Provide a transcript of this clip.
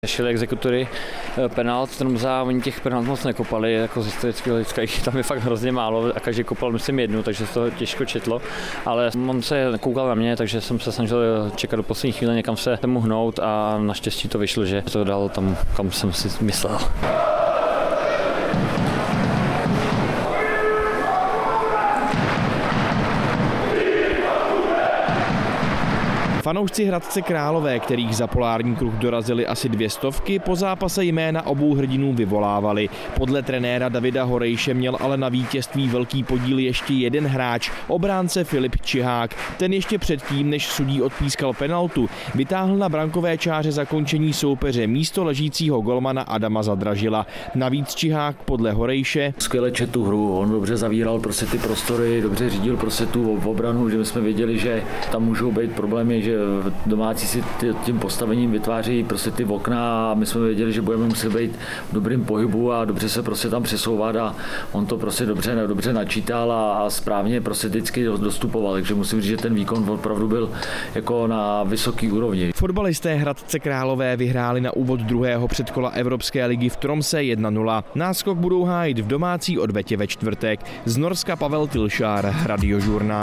Šli exekutory penalt Trmza, oni těch penalt moc nekopali, jako z historického hlediska, tam je fakt hrozně málo a každý kopal myslím jednu, takže se to těžko četlo, ale on se koukal na mě, takže jsem se snažil čekat do poslední chvíle, někam se mu hnout a naštěstí to vyšlo, že to dal tam, kam jsem si myslel. Fanoušci Hradce Králové, kterých za polární kruh dorazili asi 200, po zápase jména obou hrdinů vyvolávali. Podle trenéra Davida Horejše měl ale na vítězství velký podíl ještě jeden hráč, obránce Filip Čihák. Ten ještě předtím, než sudí odpískal penaltu, vytáhl na brankové čáře zakončení soupeře místo ležícího golmana Adama Zadražila. Navíc Čihák podle Horejše skvěle četl tu hru, on dobře zavíral prostě ty prostory, dobře řídil prostě tu obranu, že my jsme věděli, že tam můžou být problémy, že domácí si tím postavením vytváří prostě ty okna a my jsme věděli, že budeme muset být v dobrým pohybu a dobře se prostě tam přesouvat a on to prostě dobře načítal a správně prostě vždycky dostupoval, takže musím říct, že ten výkon opravdu byl jako na vysoký úrovni. Fotbalisté Hradce Králové vyhráli na úvod druhého předkola Evropské ligy v Tromse 1-0. Náskok budou hájit v domácí odvetě ve čtvrtek. Z Norska Pavel Tilšár, Radiožurnál.